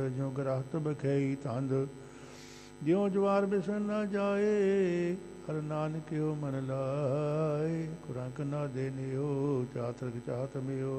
ਜਿਉ ਗ੍ਰਹਤ ਬਖਈ ਤੰਦ, ਜਿਉ ਜਵਾਰ ਬਿਸਨ ਨਾ ਜਾਏ, ਹਰ ਨਾਨਕਿਓ ਮਨ ਲਾਏ। ਕੁਰੰਕ ਨਾ ਦੇਨਿਓ, ਚਾਤ੍ਰਿਕ ਚਾਤ ਮਿਓ,